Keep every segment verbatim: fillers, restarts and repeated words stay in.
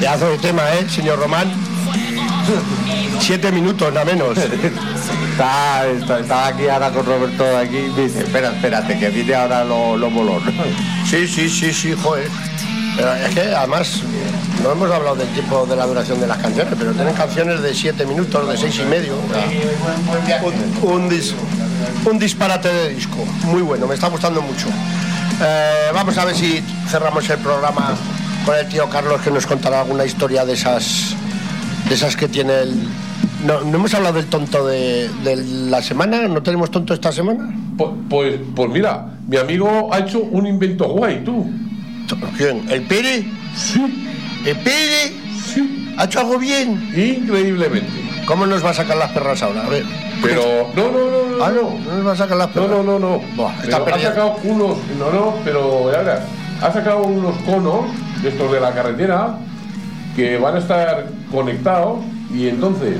Pedazo de tema, ¿eh, señor Román? Siete minutos, nada menos. Está, está, está aquí ahora con Roberto de aquí y dice, espera, espérate, que viene ahora lo, lo molón. Sí, sí, sí, sí, joder. Pero es que además no hemos hablado del tiempo de la duración de las canciones, pero tienen canciones de siete minutos, de seis y medio. O sea, un, un, dis, un disparate de disco. Muy bueno, me está gustando mucho. Eh, vamos a ver si cerramos el programa con el tío Carlos, que nos contará alguna historia de esas, de esas que tiene el... No, no hemos hablado del tonto de, de la semana. ¿No tenemos tonto esta semana? Pues, pues, pues mira, mi amigo ha hecho un invento guay, tú. ¿Quién? ¿El Pere? Sí. ¿El Pere? Sí. ¿Ha hecho algo bien? Increíblemente. ¿Cómo nos va a sacar las perras ahora? A ver. Pero, no, no, no, no. Ah, no, no nos va a sacar las perras. No, no, no, no. Buah, está pero ha sacado unos, no, no, pero ya verás, ha sacado unos conos de estos de la carretera que van a estar conectados y entonces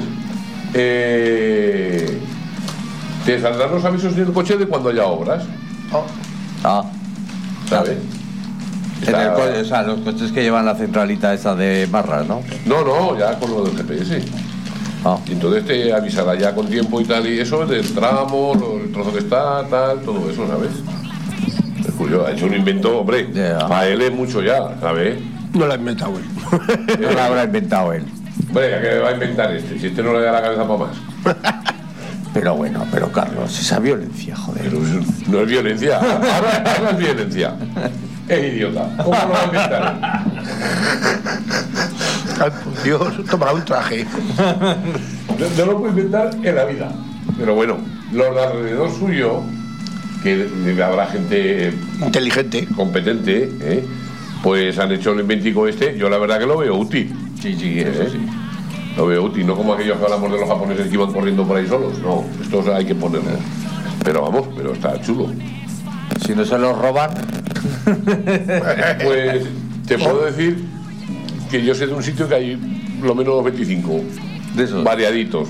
eh, te saldrán los avisos en el coche de cuando haya obras. Oh. Ah, ¿Sabes? en el co- o sea, los coches que llevan la centralita esa de barras, ¿no? No, no, ya con lo del G P S. Ah. Y entonces te avisará ya con tiempo y tal, y eso, del tramo, lo- el trozo que está, tal, todo eso, ¿sabes? Es curioso, ha hecho un invento, hombre, Yeah. para él es mucho ya, ¿sabes? No la he inventado él. No lo habrá inventado él. Hombre, ya que va a inventar este, si este no le da la cabeza para más. Pero bueno, pero Carlos, esa violencia, joder. Pero es- no es violencia, ahora, ahora es violencia. Es idiota, ¿cómo lo va a inventar él? Ay, por Dios, toma un traje. No, no lo puede inventar en la vida. Pero bueno, los de alrededor suyo, que habrá gente Inteligente. competente, ¿eh? Pues han hecho el inventico este. Yo la verdad que lo veo útil. Sí, sí, eso ¿eh? sí. Lo veo útil, no como aquellos que hablamos de los japoneses que iban corriendo por ahí solos. No, estos hay que ponerlos. Pero vamos, pero está chulo. Si no se los roban. Pues te puedo decir que yo sé de un sitio que hay lo menos veinticinco De esos. variaditos.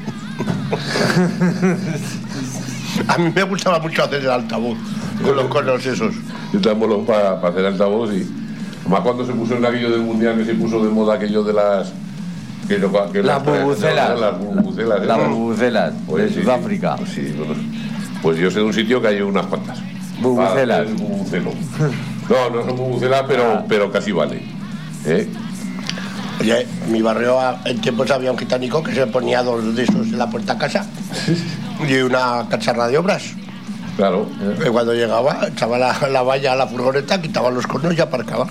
A mí me gustaba mucho hacer el altavoz con los conos esos. Estamos para pa hacer altavoz y además cuando se puso en aquello del mundial, que se puso de moda aquello de las que lo, que Las bubucelas. las bubucelas Las ¿no? bubucelas Pues de sí, Sudáfrica. sí, sí, bueno, pues yo sé de un sitio que hay unas cuantas Bubucelas. para hacer bubucelo. No, no son bubucelas, pero, Ah. pero casi vale, ¿eh? Oye, en mi barrio en tiempos había un gitánico que se ponía dos de esos en la puerta a casa y una cacharra de obras. Claro. Y cuando llegaba, echaba la, la valla a la furgoneta, quitaba los conos y aparcaba.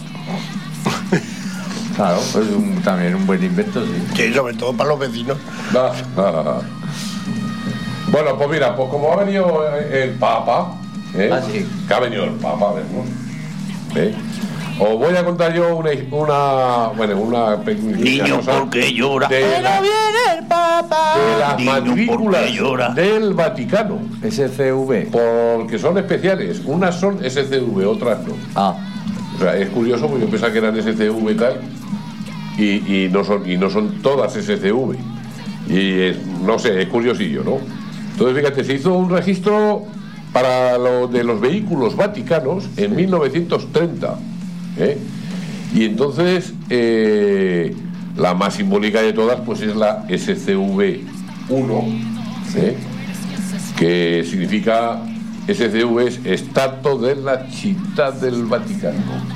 Claro, pues un, también un buen invento, sí. Sí, sobre todo para los vecinos. Ah, ah, ah. Bueno, pues mira, pues como ha venido el Papa, ¿eh? Ah, sí. Que ha venido el Papa, vemos, ¿eh? Os voy a contar yo una, una bueno, una pequeña Niño, cosa ¿por qué llora? de, la- viene el Papa. de las Niño, ¿por qué matrículas llora? del Vaticano, S C V. porque son especiales. Unas son S C V, otras no. Ah, O sea, es curioso porque yo pensaba que eran S C V y tal, y, y, no, son, y no son todas S C V. Y es, no sé, es curiosillo, ¿no? Entonces, fíjate, se hizo un registro para lo de los vehículos vaticanos en mil novecientos treinta. ¿eh? Y entonces, eh, la más simbólica de todas, pues es la S C V uno, ¿eh? Que significa... S C V es Stato della Città del Vaticano.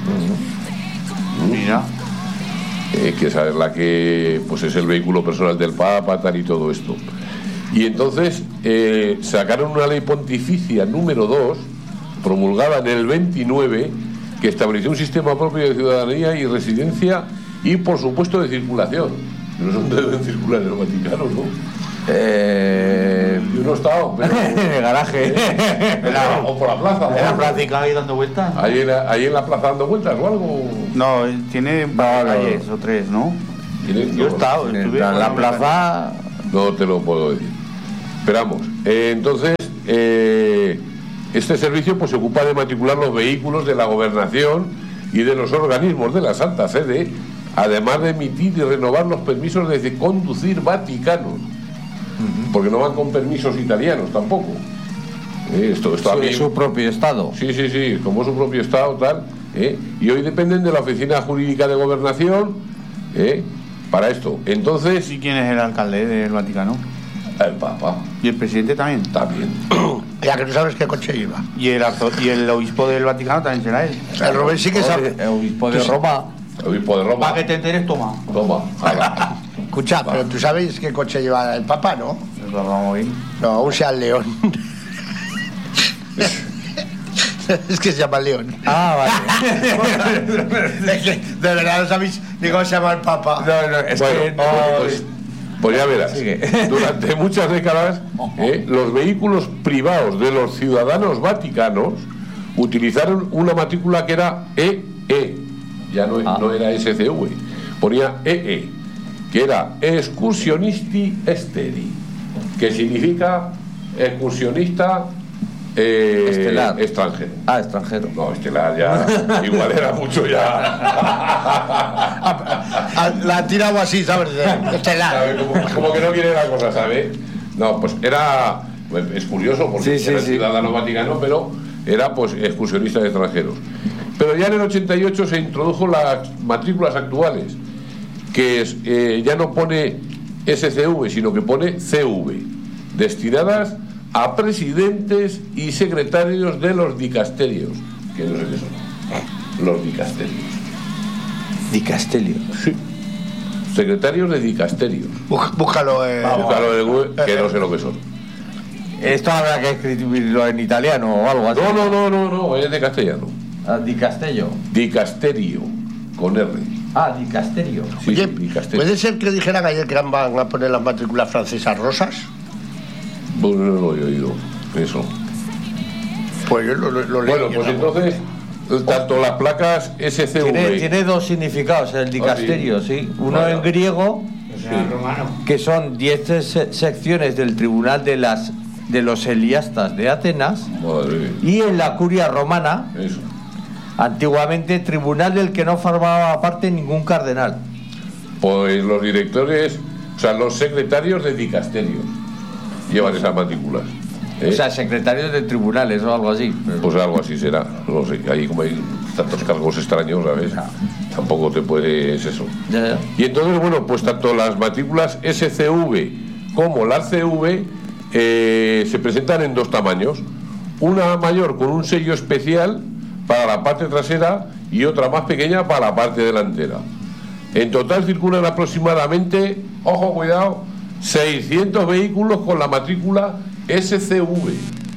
mira. Eh, que es la que pues es el vehículo personal del Papa, tal y todo esto. Y entonces eh, sacaron una ley pontificia número dos, promulgada en el veintinueve, que estableció un sistema propio de ciudadanía y residencia y, por supuesto, de circulación. No sé dónde deben circular en el Vaticano, ¿no? Eh, Yo no he estado, pero... en el garaje. Pero- o por la plaza. ¿En la ¿no? plática ahí dando vueltas? Ahí en, la, ahí en la plaza dando vueltas o algo. No, tiene No, no. calles o tres, ¿no? ¿Tienes? Yo he No, estado, En estuve la, con la una plaza. No te lo puedo decir. Esperamos. Eh, entonces, eh, este servicio pues se ocupa de matricular los vehículos de la gobernación y de los organismos de la Santa Sede, además de emitir y renovar los permisos de conducir vaticanos. Porque no van con permisos italianos tampoco. Eh, esto esto a mí- Sí, su propio estado. Sí, sí, sí, como su propio estado, tal. ¿eh? Y hoy dependen de la Oficina Jurídica de Gobernación, ¿eh? Para esto. Entonces, ¿Y quién es el alcalde del Vaticano? el Papa ¿Y el presidente también? también. Ya que no sabes qué coche iba. ¿Y el, arzo- y el obispo del Vaticano también será él? El Rubén sí que sabe. El obispo de Tú- Roma. El obispo de Roma. Para que te enteres, toma. Toma. ala. Escucha, pero tú sabes qué coche lleva el Papa, ¿no? Eso lo vamos bien. No, un Seat León. Es que se llama León. Ah, vale. Es que de verdad no sabéis ni cómo se llama el Papa. No, no, es Bueno, que no. pues, pues ya verás. Sigue. Durante muchas décadas, ¿eh? los vehículos privados de los ciudadanos vaticanos utilizaron una matrícula que era E E. Ya no, Ah. no era S C V. Ponía E E, que era Excursionisti Esteri, que significa excursionista eh, Estelar. extranjero. Ah, extranjero. No, estelar ya, igual era mucho ya. Ah, la ha tirado así, ¿sabes? De- Estelar. ¿Sabe? Como, como que no quiere la cosa, ¿sabe? No, pues era. Pues es curioso porque Sí, sí, era sí. ciudadano vaticano, pero era pues excursionista de extranjeros. Pero ya en el ochenta y ocho se introdujo las matrículas actuales, que es, eh, ya no pone S C V, sino que pone C V, destinadas a presidentes y secretarios de los dicasterios, que no sé qué son. Los dicasterios. Di Castelio. Sí. Secretarios de dicasterios. Bú- Búscalo. Eh. Búscalo en el Google, que no sé lo que son. Esto habrá que escribirlo en italiano o algo así. No, no, no, no, no, es de castellano. Ah, Di Castello. Dicasterio, con R. Ah, Di Castello. Sí, Oye, sí, dicasterio. ¿puede ser que dijeran ayer que van a poner las matrículas francesas rosas? Bueno, no lo he oído, eso. Pues yo lo, lo, lo leí. Bueno, pues entonces, tanto las placas S C V... Tiene, tiene dos significados el Ah, dicasterio, sí. sí. Uno Vaya. en griego, romano. que son diez se- secciones del tribunal de las de los Heliastas de Atenas, Madre mía, y en la curia romana, eso. antiguamente tribunal del que no formaba parte ningún cardenal. Pues los directores, o sea, los secretarios de dicasterios llevan esas matrículas. ¿eh? O sea, secretarios de tribunales o algo así. Pero- Pues algo así será, no sé, ahí como hay tantos cargos extraños, ¿sabes? Tampoco te puedes eso. Ya, ya. Y entonces, bueno, pues tanto las matrículas S C V como las C V eh, se presentan en dos tamaños. Una mayor con un sello especial para la parte trasera y otra más pequeña para la parte delantera. En total circulan aproximadamente, ojo, cuidado, seiscientos vehículos con la matrícula S C V.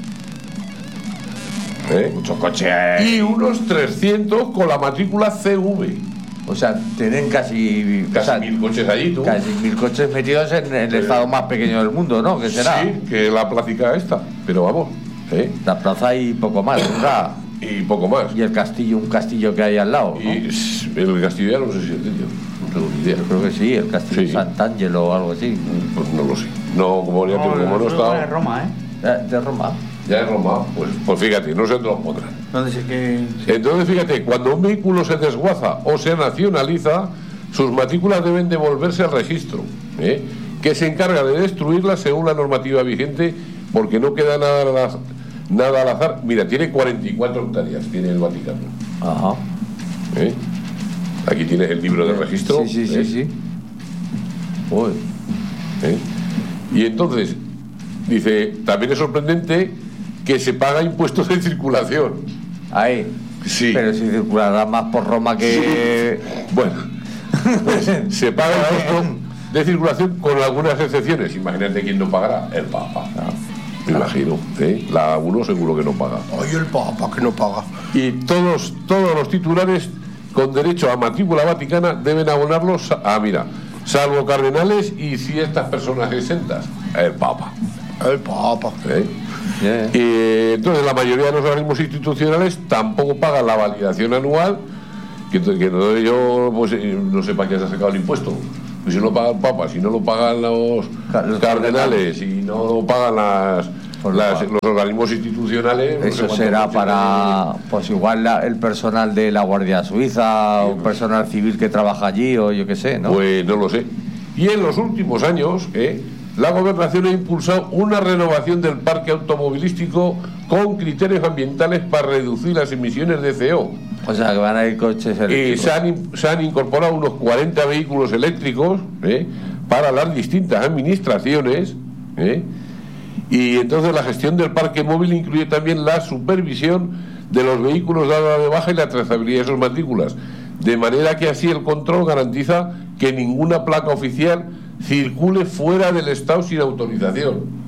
¿Eh? Mucho coche. Y unos trescientos con la matrícula C V. O sea, tienen casi, Casi o sea, mil coches allí, tú. casi mil coches metidos en el estado más pequeño del mundo, ¿no? Que será Sí, que la plática esta, pero vamos, ¿eh? la plaza y poco más, o sea, Y poco más. y el castillo, un castillo que hay al lado, ¿no? Y s- el castillo ya no sé si es de ellos, no tengo ni idea. Yo creo que sí, el castillo Sí. de Sant'Angelo o algo así. Pues no lo sé. No, como ya te digo, como no he de estado, Roma, ¿eh? Eh, De Roma. ya en Roma, pues, pues fíjate, no sé dónde los pondrán. ¿Dónde sé que...? Entonces, fíjate, cuando un vehículo se desguaza o se nacionaliza, sus matrículas deben devolverse al registro, ¿eh? que se encarga de destruirlas según la normativa vigente, porque no queda nada, al az- nada al azar. Mira, tiene cuarenta y cuatro hectáreas, tiene el Vaticano. Ajá. ¿eh? Aquí tiene el libro de registro. Sí, sí, sí, ¿eh? sí. Uy. ¿eh? Y entonces, dice, también es sorprendente que se paga impuestos de circulación. Ahí. Sí. Pero si circulará más por Roma que... Bueno, pues se paga impuesto de circulación con algunas excepciones. Imagínate quién no pagará. El Papa. Me imagino. ¿eh? La uno seguro que no paga. Ay, el Papa que no paga. Y todos, todos los titulares con derecho a matrícula vaticana deben abonarlos a, mira, salvo cardenales y ciertas personas exentas. El Papa. El Papa. ¿eh? Yeah. Y entonces la mayoría de los organismos institucionales tampoco pagan la validación anual, que, que no, yo pues, eh, no sé para qué se ha sacado el impuesto. Pues si no lo paga el Papa, si no lo pagan los, Los cardenales, si no lo pagan las, Pues las- lo los organismos institucionales, no sé Eso cuánto será coche para, pues igual la- el personal de la Guardia Suiza o personal civil que trabaja allí o yo qué sé, ¿no? Pues no lo sé. Y en los últimos años, ¿eh? la gobernación ha impulsado una renovación del parque automovilístico con criterios ambientales para reducir las emisiones de C O. O sea, que van a ir coches Y eléctricos. se han, in- se han incorporado unos cuarenta vehículos eléctricos ¿eh? para las distintas administraciones. ¿eh? Y entonces la gestión del parque móvil incluye también la supervisión de los vehículos dados de baja y la trazabilidad de sus matrículas. De manera que así el control garantiza que ninguna placa oficial circule fuera del estado sin autorización.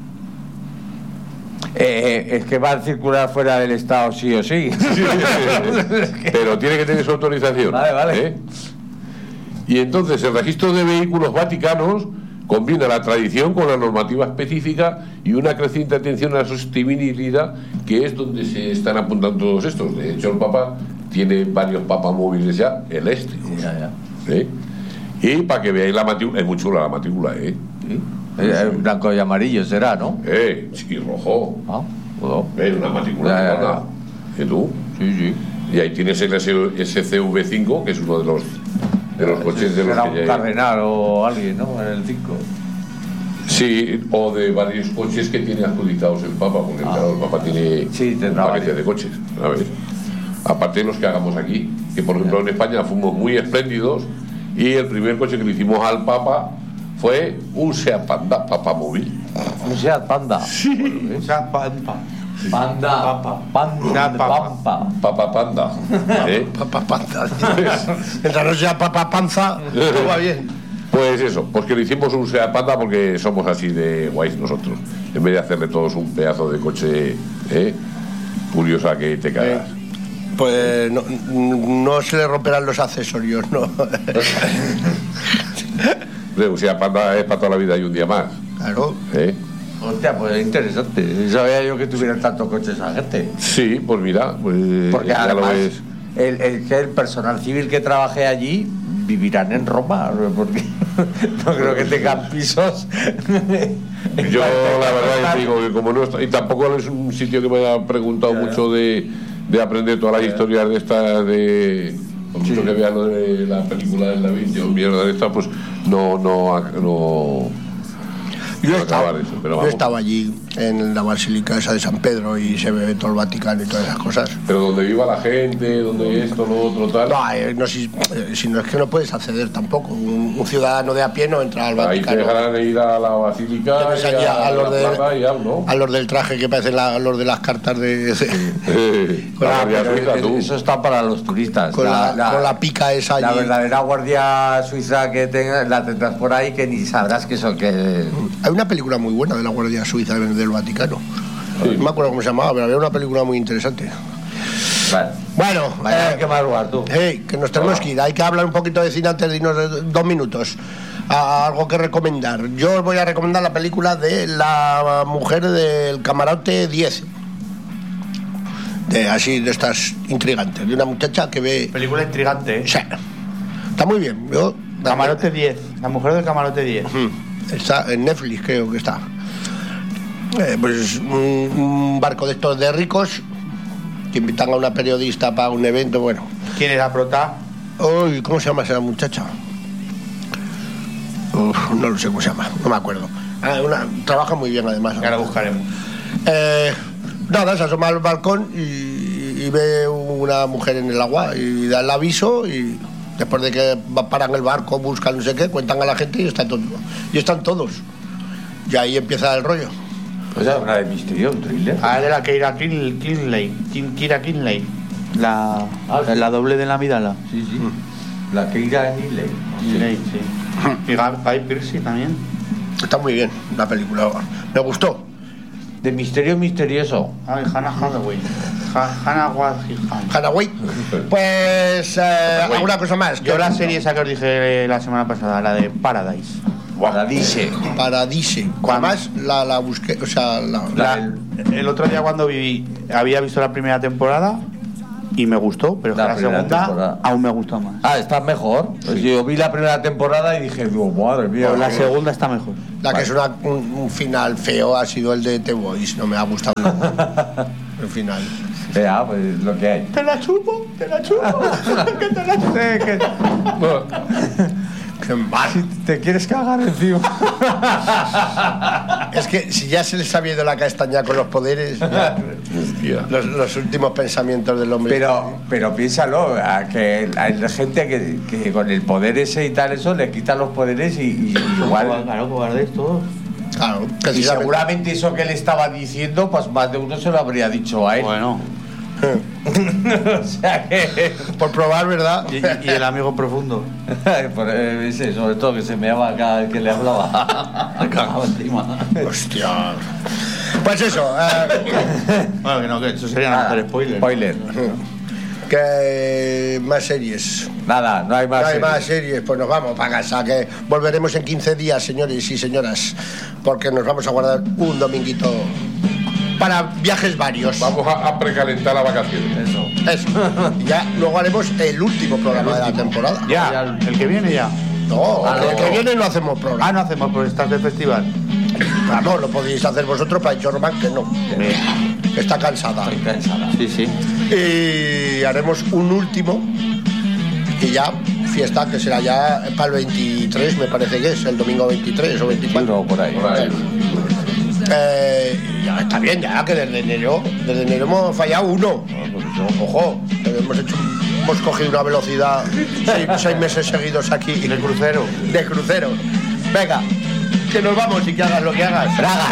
Eh, es que va a circular fuera del estado sí o sí. Pero tiene que tener su autorización. Vale, vale. ¿eh? Y entonces el registro de vehículos vaticanos combina la tradición con la normativa específica y una creciente atención a la sostenibilidad, que es donde se están apuntando todos estos. De hecho, el Papa tiene varios papamóviles ya eléctricos. Ya, ya. ¿eh? Y para que veáis la matrícula, es muy chula la matrícula, ¿eh? Sí. Eh, blanco y amarillo será, ¿no? Eh, y rojo. Ah, bueno. Es una matrícula Ya, ya, redonda. ¿Y tú? Sí, sí. Y ahí tienes el S C V cinco, que es uno de los de los coches de los Será que un ya hay. cardenal o alguien, ¿no? En el cinco. Sí, o de varios coches que tiene adjudicados el Papa, porque Ah. claro, el Papa tiene Sí, un tendrá paquete varios. de coches, ¿sabes? Aparte de los que hagamos aquí, que por ejemplo en España fuimos muy espléndidos y el primer coche que le hicimos al Papa fue un Seat Panda, papamóvil. Un Seat Panda. Sí. O sea, pampa. Panda. Papa. Panda. Seat Papa. Pampa. Papa Panda. ¿eh? Papa panza. Mientras no sea papa panza, todo va bien. Pues eso, pues que le hicimos un Seat Panda porque somos así de guays nosotros. En vez de hacerle todos un pedazo de coche, ¿eh? Curiosa que te cagas. Pues no, no se le romperán los accesorios, ¿no? Un Seat Panda es para toda la vida y un día más. Claro. ¿eh? Hostia, pues es interesante. Sabía yo que tuvieran tantos coches esa gente. Sí, pues mira, pues Porque ya además, lo ves. el, el, que el personal civil que trabaje allí vivirán en Roma, porque no creo que tengan pisos. Yo la verdad que digo que como no está, y tampoco es un sitio que me haya preguntado Ya, ya. mucho de, de aprender todas las historias de estas de por mucho Sí. que vean lo de la película del David, yo mierda de esta, pues no no no Yo no he, estado, acabar eso, pero yo he vamos. estado allí en la basílica esa de San Pedro y se ve todo el Vaticano y todas esas cosas. Pero donde viva la gente, donde esto, lo otro, tal. No, eh, no si, eh, si no es que no puedes acceder tampoco. Un, un ciudadano de a pie no entra al Ahí te Vaticano. dejarán ir a la basílica Tienes y allí a, a los la de- plaza y ya, ¿no? A los del traje que parecen la- los de las cartas de, de- con, La la, Guardia Pero Suiza, es- tú. eso está para los turistas. con la- con la pica esa La allí. verdadera guardia suiza que tengas la tendrás por ahí que ni sabrás que son que. Hay una película muy buena de la Guardia Suiza del del Vaticano. Sí. No me acuerdo cómo se llamaba, pero había una película muy interesante. Vale. Bueno, Mañana eh, hay que madrugar tú. hey, que nos tenemos que ir. Hay que hablar un poquito de cine antes de irnos de- dos minutos. A- algo que recomendar. Yo os voy a recomendar la película de la mujer del camarote diez. De, así, de estas intrigantes. De una muchacha que ve... Película intrigante, ¿eh? Sí. Está muy bien. Yo, Camarote diez. La mujer del camarote diez. Mm, Está en Netflix, creo que está. Eh, pues un, un barco de estos de ricos que invitan a una periodista para un evento, bueno. ¿Quién es la prota? Uy, ¿cómo se llama esa muchacha? Uf, no lo sé cómo se llama, no me acuerdo. Ah, una, trabaja muy bien además. Ya la buscaremos. Eh, nada, se asoma al balcón y, y ve una mujer en el agua y da el aviso y después de que va- paran el barco, buscan no sé qué, cuentan a la gente y están, todo, y están todos. Y ahí empieza el rollo. Pues es una de misterio, un thriller. Ah, de la Keira Kin- Kinley. Kin- Kira Kinley. La, Ah, sí. la doble de la Amidala. Sí, sí. La que irá en Inley. Kinley, sí. Y Guy Guy Pearce también. Está muy bien la película, me gustó. De misterio misterioso. Ay, Hannah Hathaway. Ha- Hannah Waddingham. Hanaway. Pues eh, alguna cosa más. Yo la serie esa que os dije la semana pasada, la de Paradise. Paradise. Paradise. Además la, la busqué, o sea, la, La- La- el otro día cuando vi, había visto la primera temporada y me gustó, pero La la, primera segunda temporada. aún me gustó más. Ah, está mejor. Pues yo vi la primera temporada y dije, digo, madre mía. Pero la qué- segunda está mejor. la que es una- un, un final feo ha sido el de The Voice. No me ha gustado nada. El final. Ya, pues lo que hay. Te la chupo, te la chupo. que te la chupo. Eh, que- Qué mal. ¿Te quieres cagar encima? Es que si ya se les ha ido la castaña con los poderes, ya- Hostia. Los, los últimos pensamientos del hombre. Pero, pero piénsalo, a que hay gente que, que con el poder ese y tal, eso le quita los poderes y, y igual. Claro, cobardés todos. Claro, Y precisamente. seguramente eso que le estaba diciendo, pues más de uno se lo habría dicho a él. Bueno. O sea que. Por probar, ¿verdad? Y, y el amigo profundo. Por, eh, ese, sobre todo que se me llama cada vez que le hablaba. Cagaba encima. Hostia. Pues eso, eh, Bueno, que no, que eso sería Nada, hacer spoiler. Spoiler. que más series. Nada, no hay más. No hay series. más series, pues nos vamos para casa, que volveremos en quince días, señores y señoras, porque nos vamos a guardar un dominguito para viajes varios. Vamos a, a precalentar las vacaciones. Eso. Eso. Y ya luego haremos el último programa de la temporada. Ya, el que viene ya. No, Ah, el no. que viene no hacemos programa. Ah, no hacemos por estar de festival. Claro, lo podéis hacer vosotros, para Dicho Román que no. Está cansada. Estoy cansada. Sí, sí. Y haremos un último y ya fiesta que será ya para el veintitrés, me parece que es el domingo veintitrés o veinticuatro. No, por ahí. Por ahí. Eh, ya está bien, ya que desde enero, desde enero hemos fallado uno. Ojo, que hemos hecho, hemos cogido una velocidad seis, seis meses seguidos aquí De crucero. de crucero. Venga, que nos vamos y que hagas lo que hagas. Braga.